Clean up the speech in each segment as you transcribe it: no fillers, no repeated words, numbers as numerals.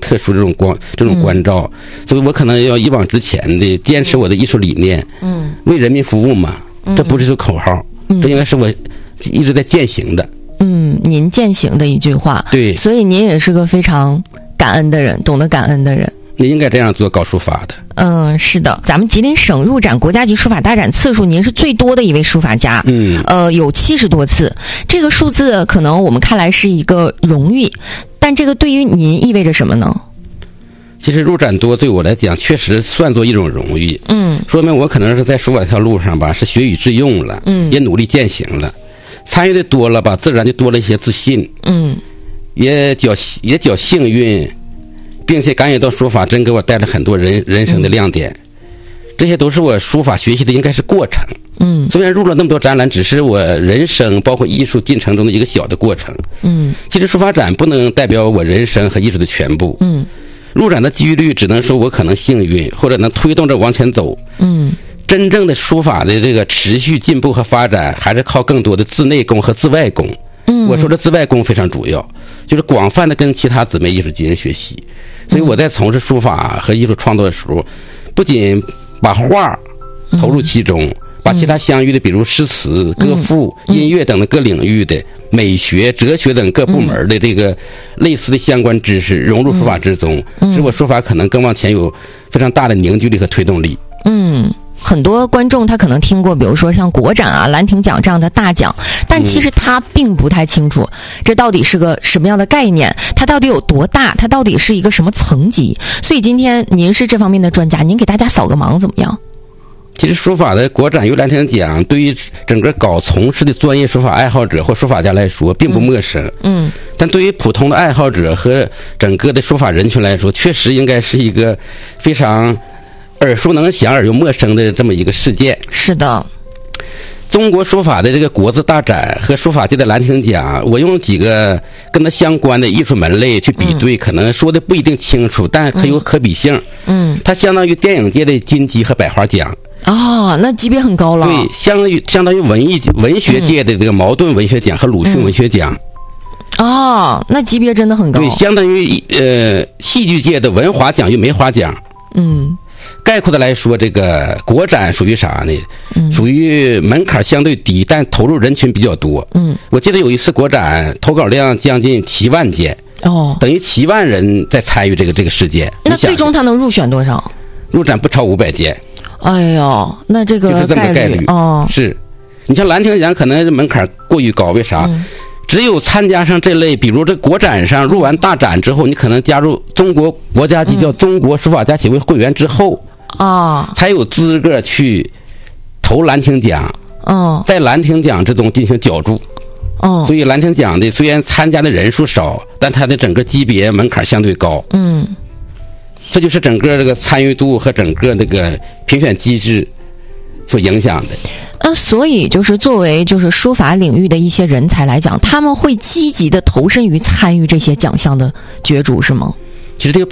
特殊这种关照，所以我可能要一往直前的坚持我的艺术理念，为人民服务嘛，这不是口号，这应该是我一直在践行的。 您践行的一句话。 对， 所以您也是个非常感恩的人，懂得感恩的人。 你应该这样做，搞书法的。 是的，咱们吉林省入展国家级书法大展次数，您是最多的一位书法家。有70多次，这个数字可能我们看来是一个荣誉，但这个对于您意味着什么呢？ 其实入展多对我来讲确实算作一种荣誉，说明我可能是在书法这条路上吧，是学以致用了，也努力践行了，参与的多了吧，自然就多了一些自信，也较幸运，并且感觉到书法真给我带来很多人生的亮点，这些都是我书法学习的应该是过程。虽然入了那么多展览，只是我人生包括艺术进程中的一个小的过程。其实书法展不能代表我人生和艺术的全部。入展的几率只能说我可能幸运，或者能推动着往前走。真正的书法的这个持续进步和发展，还是靠更多的自内功和自外功。我说的自外功非常主要，就是广泛的跟其他姊妹艺术进行学习。所以我在从事书法和艺术创作的时候，不仅把画投入其中，把其他相遇的，比如诗词、歌赋、音乐等的各领域的美学、哲学等各部门的这个类似的相关知识融入书法之中，使我书法可能更往前有非常大的凝聚力和推动力。 很多观众他可能听过，比如说像国展啊、兰亭奖这样的大奖，但其实他并不太清楚这到底是个什么样的概念，它到底有多大，它到底是一个什么层级。所以今天您是这方面的专家，您给大家扫个盲怎么样？ 其实书法的国展与兰亭奖对于整个从事的专业书法爱好者或书法家来说并不陌生，但对于普通的爱好者和整个的书法人群来说，确实应该是一个非常耳熟能详而又陌生的这么一个事件。 是的， 中国书法的这个国字大展和书法界的兰亭奖，我用几个跟它相关的艺术门类去比对，可能说的不一定清楚，但很有可比性。它相当于电影界的金鸡和百花奖。 那级别很高了。 对，相当于文学界的这个茅盾文学奖和鲁迅文学奖。 那级别真的很高。 对，相当于戏剧界的文华奖与梅花奖。概括的来说，这个国展属于啥呢？属于门槛相对低，但投入人群比较多。我记得有一次国展投稿量将近7万件，等于7万人在参与这个事件。 那最终他能入选多少？ 入展不超500件。 哎呦，那这个就是这么概率。是，你像兰亭奖可能门槛过于高，为啥？只有参加上这类，比如这国展上入完大展之后，你可能加入中国国家级叫中国书法家协会会员之后，才有资格去投兰亭奖。在兰亭奖之中进行角逐。所以兰亭奖的虽然参加的人数少，但它的整个级别门槛相对高。这就是整个这个参与度和整个这个评选机制所影响的。 所以就是作为就是书法领域的一些人才来讲，他们会积极的投身于参与这些奖项的角逐，是吗？ 其实这有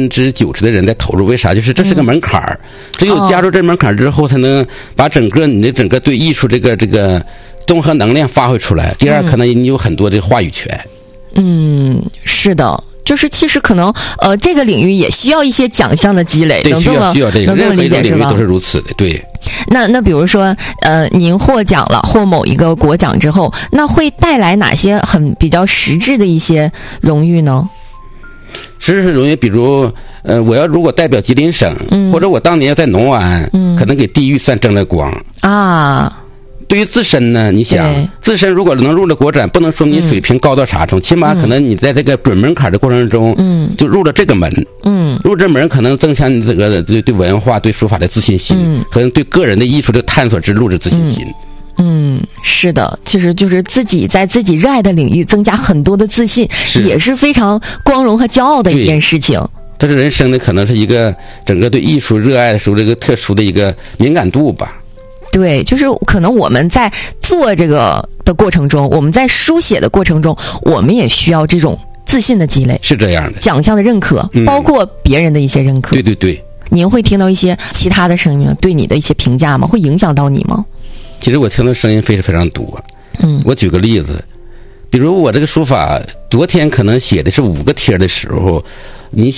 90%的人在投入，为啥？就是这是个门槛儿，只有加入这门槛之后，才能把你的整个对艺术这个综合能量发挥出来。第二，可能你有很多的话语权。 是的。就是其实可能这个领域也需要一些奖项的积累， 对，需要这个，任何一种领域都是如此的。对。 那比如说您获奖了，获某一个国奖之后，那会带来哪些比较实质的一些荣誉呢？ 实质荣誉，比如我要如果代表吉林省，或者我当年在农安，可能给地域算争了光。对于自身呢，你想自身如果能入了国展，不能说明你水平高到啥程度，起码可能你在这个准门槛的过程中，就入了这个门，入这门可能增强你这个对文化、对书法的自信心，和对个人的艺术的探索之路的自信心。 是的，其实就是自己在自己热爱的领域增加很多的自信，也是非常光荣和骄傲的一件事情。 这是人生的可能是一个整个对艺术热爱的时候这个特殊的一个敏感度吧。 对，就是可能我们在做这个的过程中，我们在书写的过程中，我们也需要这种自信的积累。 是这样的。奖项的认可，包括别人的一些认可。 对。 您会听到一些其他的声音对你的一些评价吗？会影响到你吗？ 其实我听到声音非常多。我举个例子，比如我这个书法昨天可能写的是5个帖的时候，你